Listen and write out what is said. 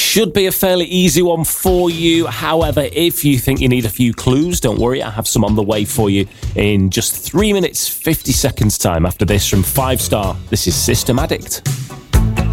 should be a fairly easy one for you. However, if you think you need a few clues, don't worry, I have some on the way for you in just 3 minutes, 50 seconds time after this from 5 Star. This is System Addict.